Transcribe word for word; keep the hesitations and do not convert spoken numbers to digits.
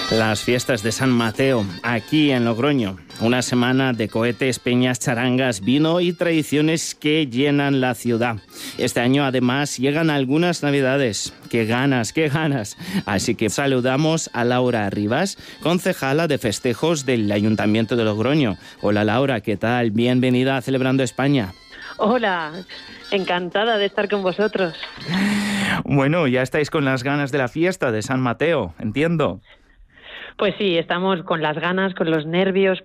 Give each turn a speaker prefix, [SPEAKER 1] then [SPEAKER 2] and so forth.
[SPEAKER 1] Las fiestas de San Mateo, aquí en Logroño. Una semana de cohetes, peñas, charangas, vino y tradiciones que llenan la ciudad. Este año, además, llegan algunas navidades. ¡Qué ganas, qué ganas! Así que saludamos a Laura Rivas, concejala de festejos del Ayuntamiento de Logroño. Hola, Laura, ¿qué tal? Bienvenida a Celebrando España.
[SPEAKER 2] Hola, encantada de estar con vosotros.
[SPEAKER 1] Bueno, ya estáis con las ganas de la fiesta de San Mateo, entiendo.
[SPEAKER 2] Pues sí, estamos con las ganas, con los nervios,